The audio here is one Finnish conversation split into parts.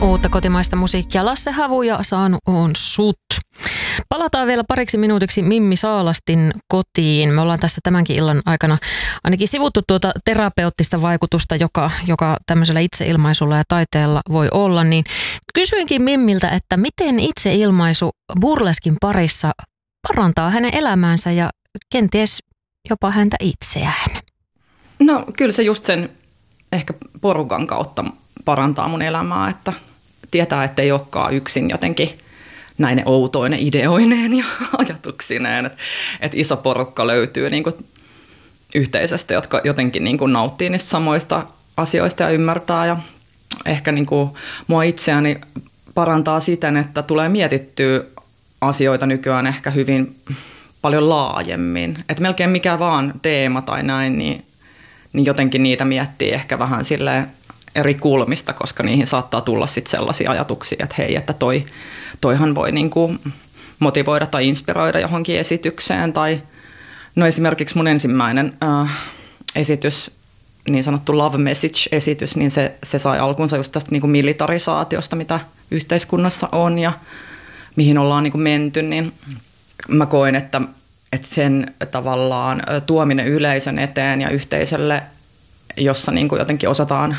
Uutta kotimaista musiikkia Lasse Havu ja Saanut on sut. Palataan vielä pariksi minuutiksi Mimmi Saalastin kotiin. Me ollaan tässä tämänkin illan aikana ainakin sivuttu tuota terapeuttista vaikutusta, joka tämmöisellä itseilmaisulla ja taiteella voi olla. Niin kysyinkin Mimmiltä, että miten itseilmaisu burleskin parissa parantaa hänen elämäänsä ja kenties jopa häntä itseään? No kyllä se just sen ehkä porukan kautta parantaa mun elämää, että tietää, että ei olekaan yksin jotenkin näin outoinen ideoineen ja ajatuksineen. Että iso porukka löytyy niin kuin yhteisöstä, jotka jotenkin niin kuin nauttii niistä samoista asioista ja ymmärtää. Ja ehkä niin kuin mua itseäni parantaa siten, että tulee mietittyä asioita nykyään ehkä hyvin paljon laajemmin. Että melkein mikä vaan teema tai näin, niin jotenkin niitä miettii ehkä vähän silleen eri kulmista, koska niihin saattaa tulla sitten sellaisia ajatuksia, että hei, että toihan voi niinku motivoida tai inspiroida johonkin esitykseen. Tai no esimerkiksi mun ensimmäinen esitys, niin sanottu Love Message-esitys, niin se sai alkunsa just tästä niinku militarisaatiosta, mitä yhteiskunnassa on ja mihin ollaan niinku menty, niin mä koen, että sen tavallaan tuominen yleisön eteen ja yhteisölle, jossa niin kuin jotenkin osataan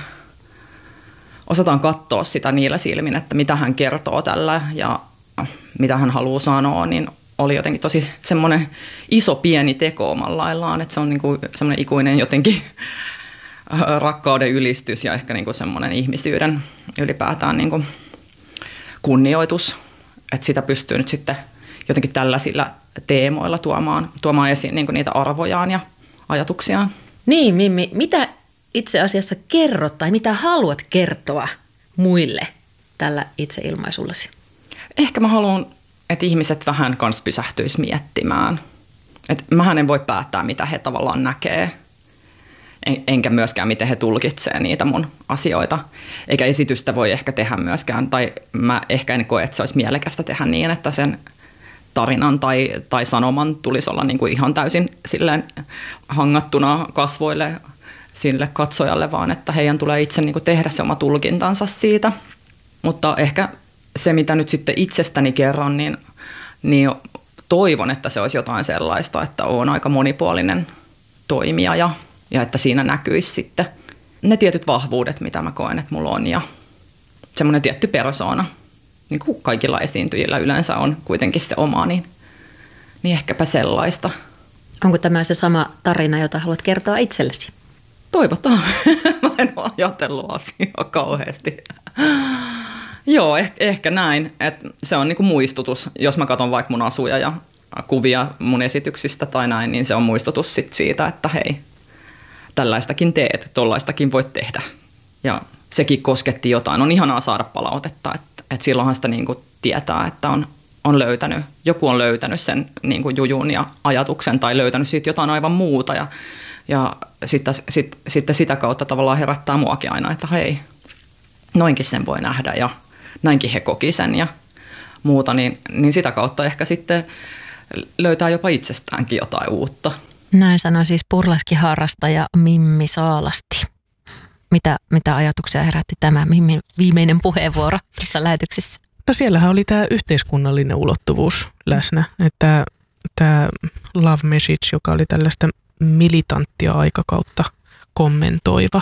katsoa sitä niillä silmin, että mitä hän kertoo tällä ja mitä hän haluaa sanoa, niin oli jotenkin tosi semmoinen iso pieni teko omalla laillaan, että se on niin kuin semmoinen ikuinen jotenkin rakkauden ylistys ja ehkä niin kuin semmoinen ihmisyyden ylipäätään niin kuin kunnioitus, että sitä pystyy nyt sitten jotenkin tällaisilla teemoilla tuomaan esiin niin kuin niitä arvojaan ja ajatuksiaan. Niin, Mimmi, mitä itse asiassa kerrot tai mitä haluat kertoa muille tällä itseilmaisullasi? Ehkä mä haluan, että ihmiset vähän kanssa pysähtyisi miettimään. Että mähän en voi päättää, mitä he tavallaan näkee, enkä myöskään, miten he tulkitsee niitä mun asioita. Eikä esitystä voi ehkä tehdä myöskään, tai mä ehkä en koe, että se olisi mielekästä tehdä niin, että sen tarinan tai sanoman tulisi olla niin kuin ihan täysin silleen hangattuna kasvoille sille katsojalle, vaan että heidän tulee itse niin kuin tehdä se oma tulkintansa siitä. Mutta ehkä se, mitä nyt sitten itsestäni kerron, niin toivon, että se olisi jotain sellaista, että olen aika monipuolinen toimija ja että siinä näkyisi sitten ne tietyt vahvuudet, mitä mä koen, että mulla on ja semmoinen tietty persoona. Niin kuin kaikilla esiintyjillä yleensä on kuitenkin se oma, niin ehkäpä sellaista. Onko tämä se sama tarina, jota haluat kertoa itsellesi? Toivotaan. Mä en ole ajatellut asiaa kauheasti. Joo, ehkä näin. Että se on niinku muistutus. Jos mä katson vaikka mun asuja ja kuvia mun esityksistä tai näin, niin se on muistutus sit siitä, että hei, tällaistakin teet, tollaistakin voit tehdä. Ja sekin kosketti jotain. On ihanaa saada palautetta, että silloinhan sitä niin kuin tietää, että joku on löytänyt sen niin kuin jujun ja ajatuksen tai löytänyt siitä jotain aivan muuta ja sitten sitä kautta tavallaan herättää muakin aina, että hei, noinkin sen voi nähdä ja näinkin he koki sen ja muuta, niin sitä kautta ehkä sitten löytää jopa itsestäänkin jotain uutta. Näin sanoi siis burleskiharrastaja Mimmi Saalasti. Mitä ajatuksia herätti tämä Mimmin viimeinen puheenvuoro tässä lähetyksessä? No siellähän oli tämä yhteiskunnallinen ulottuvuus läsnä, että tämä Love Message, joka oli tällaista militanttia aikakautta kommentoiva.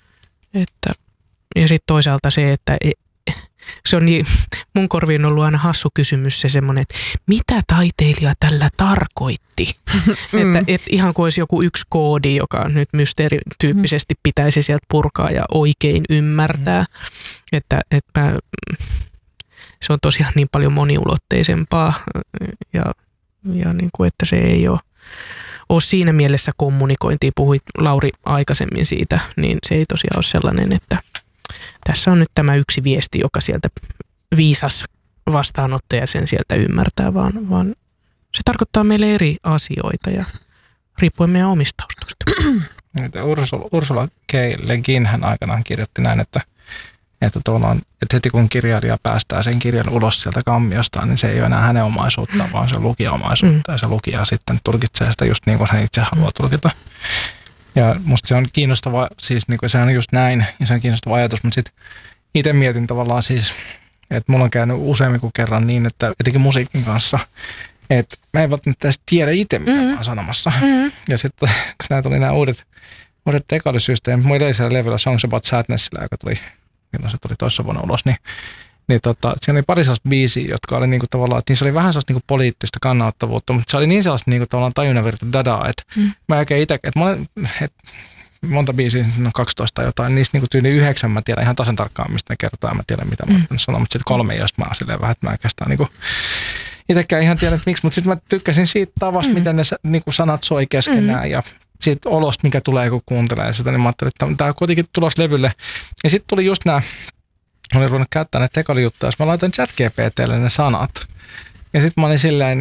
Ja sitten toisaalta se, että se on niin, mun korviin on ollut aina hassu kysymys se semmoinen, että mitä taiteilija tällä tarkoitti? Että ihan kuin olisi joku yksi koodi, joka nyt mysteerityyppisesti pitäisi sieltä purkaa ja oikein ymmärtää. Että se on tosiaan niin paljon moniulotteisempaa ja niin kuin, että se ei ole siinä mielessä kommunikointia. Puhuit Lauri aikaisemmin siitä, niin se ei tosiaan ole sellainen, että tässä on nyt tämä yksi viesti, joka sieltä viisas vastaanottaja sen sieltä ymmärtää, vaan se tarkoittaa meille eri asioita ja riippuen meidän omista taustoista. Ursula K. Le Guin hän aikanaan kirjoitti näin, että heti kun kirjailija päästää sen kirjan ulos sieltä kammiostaan, niin se ei ole enää hänen omaisuuttaan, vaan se on lukijaomaisuutta ja se lukija sitten tulkitsee sitä just niin kuin hän itse haluaa tulkita. Ja musta se on kiinnostava, siis niin kuin se on just näin ja se on kiinnostava ajatus, mutta sitten itse mietin tavallaan siis, että mulla on käynyt useammin kuin kerran niin, että etenkin musiikin kanssa, että mä en välttämättä edes tiedä itse, mitä mä oon sanomassa. Ja sitten kun nämä tuli nämä uudet tekoälysysteemit, mun edellisellä levyllä Songs About Sadnessillä, joka tuli, milloin se tuli toissa vuonna ulos, niin siinä oli pari sellaista biisiä, jotka oli niinku tavallaan, että niissä oli vähän sellaista niinku poliittista kannauttavuutta, mutta se oli niin sellaista niinku tavallaan tajunnavirta dadaa, että mä oikein itse, että monta biisiä, 12 tai jotain, niistä niinku tyyli 9 mä tiedän ihan tasan tarkkaan, mistä ne kertoo, ja mä tiedän, mitä mä oon sanonut, mutta sitten 3, josta mä oon silleen vähän, että mä oikeastaan niinku itsekään ihan tiedän, että miksi, mutta sitten mä tykkäsin siitä tavasta, miten ne niinku sanat soi keskenään, ja siitä olosta, mikä tulee, kun kuuntelee sitä, niin mä ajattelin, että tämä on kuitenkin tulos levylle. Ja sitten tuli just nämä, olin ruvennut käyttää näitä tekoälyjuttuja, jos mä laitoin ChatGPT:lle ne sanat. Ja sitten mä olin silleen,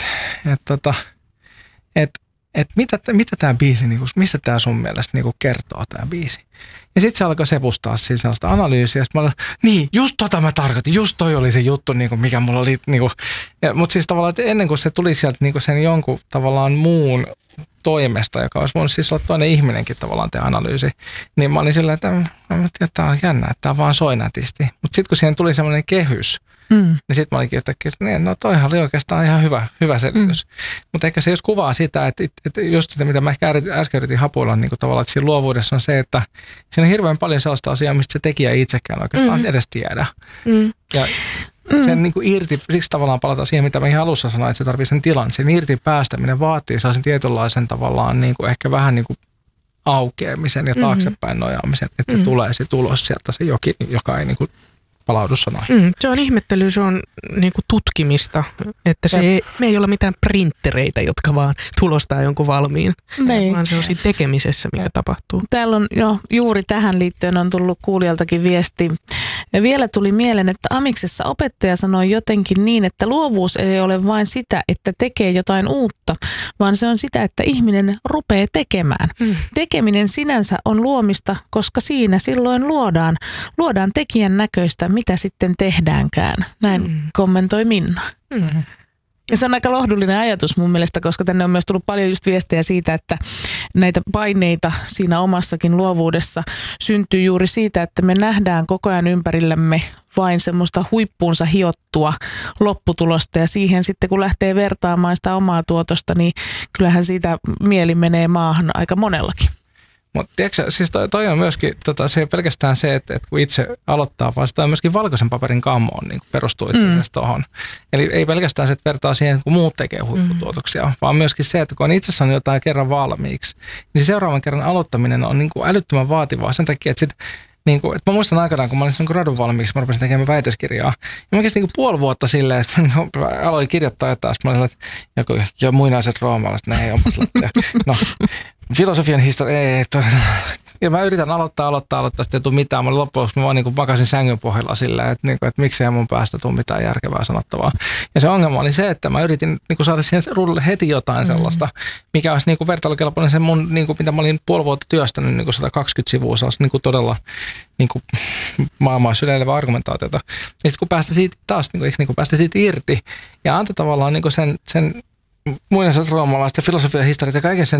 että mitä tämä biisi, niin mistä tämä sun mielestä niin kertoo tämä biisi. Ja sitten se alkoi sepustaa siinä sellaista analyysiä. Ja sitten mä olin, niin, just mä tarkoitin, just toi oli se juttu, niin kuin, mikä mulla oli. Niin mutta siis tavallaan, että ennen kuin se tuli sieltä niin kuin sen jonkun tavallaan muun toimesta, joka olisi voinut siis olla toinen ihminenkin tavallaan tehdä analyysi, niin mä olin sillä, että tämä on jännä, että tämä vaan soi nätisti. Mutta sitten kun siihen tuli semmoinen kehys, niin sitten mä olinkin yhtäkkiä, että no toihan oli oikeastaan ihan hyvä selitys. Mutta ehkä se just kuvaa sitä, että just sitä, mitä mä ehkä äsken yritin hapuilla, niin tavallaan, että siinä luovuudessa on se, että siinä on hirveän paljon sellaista asiaa, mistä se tekijä ei itsekään oikeastaan edes tiedä. Ja sen niin kuin irti, siksi tavallaan palataan siihen, mitä mä ihan alussa sanoin, että se tarvitsee sen tilan. Sen irti päästäminen vaatii sellaisen tietynlaisen tavallaan niin kuin ehkä vähän niin kuin aukeamisen ja taaksepäin nojaamisen, että se tulee se tulos sieltä, se jokin, joka ei niin kuin palaudu sanoihin. Se on ihmettely, se on niin kuin tutkimista, että me ei olla mitään printtereitä, jotka vaan tulostaa jonkun valmiin, vaan se on siinä tekemisessä, mikä tapahtuu. Täällä on juuri tähän liittyen on tullut kuulijaltakin viesti. Ja vielä tuli mieleen, että Amiksessa opettaja sanoi jotenkin niin, että luovuus ei ole vain sitä, että tekee jotain uutta, vaan se on sitä, että ihminen rupeaa tekemään. Tekeminen sinänsä on luomista, koska siinä silloin luodaan tekijän näköistä, mitä sitten tehdäänkään. Näin kommentoi Minna. Ja se on aika lohdullinen ajatus mun mielestä, koska tänne on myös tullut paljon just viestejä siitä, että näitä paineita siinä omassakin luovuudessa syntyy juuri siitä, että me nähdään koko ajan ympärillämme vain semmoista huippuunsa hiottua lopputulosta ja siihen sitten kun lähtee vertaamaan sitä omaa tuotosta, niin kyllähän siitä mieli menee maahan aika monellakin. Mutta tiedätkö, siis toi on myöskin, se ei pelkästään se, että kun itse aloittaa, vaan se on myöskin valkoisen paperin kammoon niin perustuu itse asiassa tuohon. Eli ei pelkästään se, että vertaa siihen, kun muut tekee huipputuotoksia, vaan myöskin se, että kun on itse saanut jotain kerran valmiiksi, niin seuraavan kerran aloittaminen on niin kuin älyttömän vaativaa sen takia, että sit niin kuin, että mä muistan aikanaan, kun mä olin gradun valmiiksi, mä rupesin tekemään väitöskirjaa. Ja mä kestin niin puoli vuotta silleen, että aloin kirjoittaa jotain, mä olin että ja muinaiset roomalaiset, ne ei ole. No, filosofian historia, ei. Ja mä yritän aloittaa, sitten ei tule mitään. Mä loppuksi mä vaan niin kuin makasin sängyn pohjalla silleen, että miksei mun päästä tule mitään järkevää sanottavaa. Ja se ongelma oli se, että mä yritin niin kuin saada siihen ruudulle heti jotain sellaista, mikä olisi niin kuin vertailukelpoinen sen mun, niin kuin, mitä mä olin puoli vuotta työstänyt, niin kuin 120 sivua, sellaista niin kuin todella niin kuin maailmaa syleilevää argumentaatiota. Ja sitten kun päästä siitä taas, niin kuin päästä siitä irti ja antoi tavallaan niin kuin sen muinaiset roomalaiset ja filosofian historiat ja kaiken sen